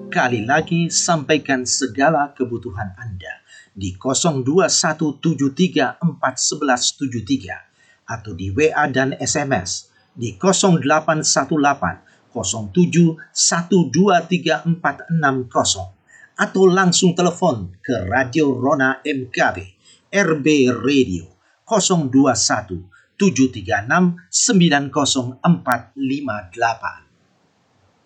Sekali lagi sampaikan segala kebutuhan Anda di 02173411173 atau di WA dan SMS di 0818 07 123460 atau langsung telepon ke Radio Rona MKB RB Radio 021 736 90458.